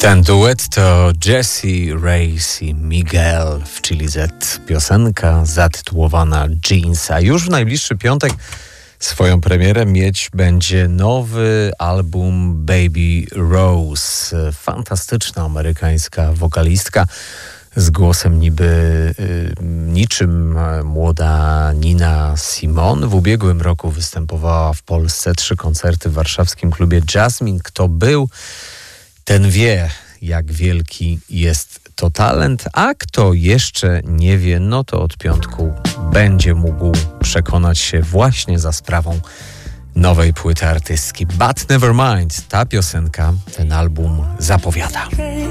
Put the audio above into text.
Ten duet to Jessie Reyes i Miguel w Chili Z. Piosenka zatytułowana Jeans. A już w najbliższy piątek swoją premierę mieć będzie nowy album Baby Rose. Fantastyczna amerykańska wokalistka z głosem niczym młoda Nina Simone. W ubiegłym roku występowała w Polsce 3 koncerty w warszawskim klubie Jasmine. Kto był, ten wie, jak wielki jest to talent, a kto jeszcze nie wie, no to od piątku będzie mógł przekonać się właśnie za sprawą nowej płyty artystki. But Nevermind, ta piosenka, ten album zapowiada.